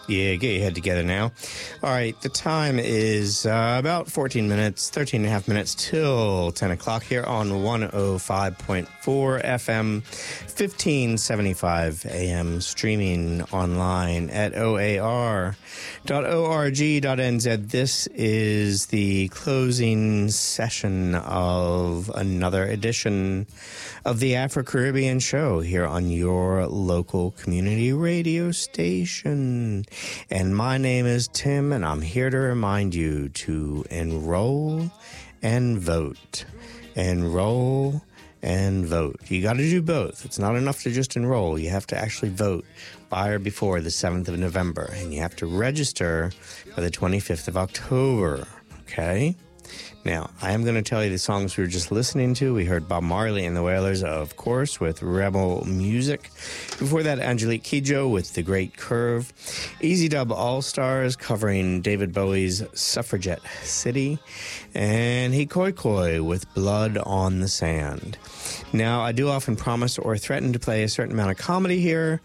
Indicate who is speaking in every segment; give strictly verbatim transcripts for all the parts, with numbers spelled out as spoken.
Speaker 1: Yeah, get your head together now. All right, the time is uh, about fourteen minutes, thirteen and a half minutes till ten o'clock here on one oh five point four F M, fifteen seventy-five A M, streaming online at O A R dot org dot N Z. This is the closing session of another edition of the Afro-Caribbean Show here on your local community radio station. And my name is Tim, and I'm here to remind you to enroll and vote. Enroll and vote. You got to do both. It's not enough to just enroll. You have to actually vote by or before the seventh of November, and you have to register by the twenty-fifth of October. Okay? Now, I am going to tell you the songs we were just listening to. We heard Bob Marley and the Wailers, of course, with Rebel Music. Before that, Angelique Kidjo with The Great Curve. Easy Dub All-Stars covering David Bowie's Suffragette City. And Hikoi Koi with Blood on the Sand. Now, I do often promise or threaten to play a certain amount of comedy here.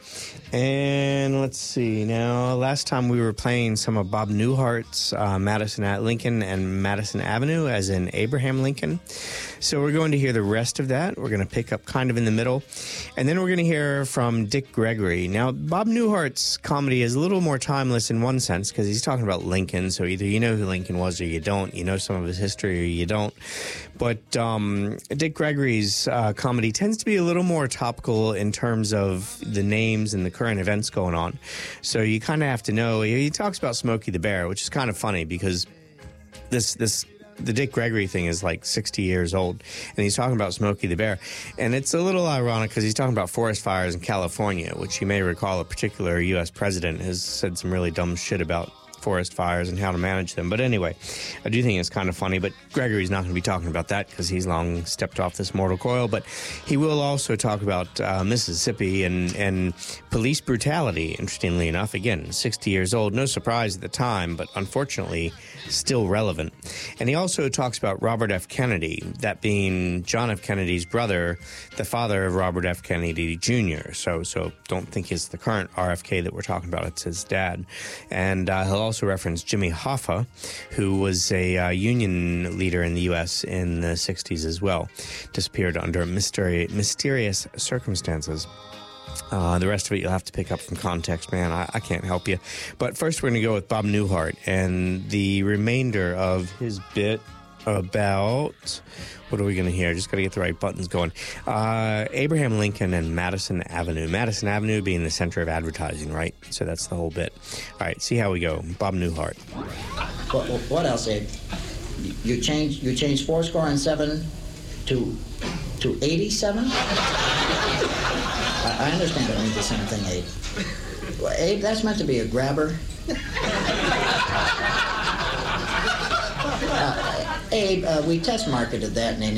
Speaker 1: And let's see. Now, last time we were playing some of Bob Newhart's uh, Madison at Lincoln and Madison Avenue, as in Abraham Lincoln. So we're going to hear the rest of that. We're going to pick up kind of in the middle. And then we're going to hear from Dick Gregory. Now, Bob Newhart's comedy is a little more timeless in one sense because he's talking about Lincoln. So either you know who Lincoln was or you don't. You know some of his history or you don't. But um, Dick Gregory's uh, comedy tends to be a little more topical in terms of the names and the current events going on. So you kind of have to know. He talks about Smokey the Bear, which is kind of funny because this this the Dick Gregory thing is like sixty years old, and he's talking about Smokey the Bear. And it's a little ironic because he's talking about forest fires in California, which you may recall a particular U S president has said some really dumb shit about forest fires and how to manage them. But anyway, I do think it's kind of funny, but Gregory's not going to be talking about that because he's long stepped off this mortal coil. But he will also talk about uh, Mississippi and, and police brutality, interestingly enough. Again, sixty years old, no surprise at the time, but unfortunately still relevant. And he also talks about Robert F. Kennedy, that being John F. Kennedy's brother, the father of Robert F. Kennedy Junior So so don't think it's the current R F K that we're talking about. It's his dad. And uh, he'll also reference Jimmy Hoffa, who was a uh, union leader in the U S in the sixties as well. Disappeared under mysteri- mysterious circumstances. Uh, the rest of it you'll have to pick up from context, man. I, I can't help you. But first we're going to go with Bob Newhart and the remainder of his bit about... What are we going to hear? Just got to get the right buttons going. Uh, Abraham Lincoln and Madison Avenue. Madison Avenue being the center of advertising, right? So that's the whole bit. All right, see how we go. Bob Newhart.
Speaker 2: What, what else, Abe? You changed you changed four score and seven to to eighty-seven? I, I understand it means the same thing, Abe. Well, Abe, that's meant to be a grabber. Uh, Abe, uh, we test marketed that in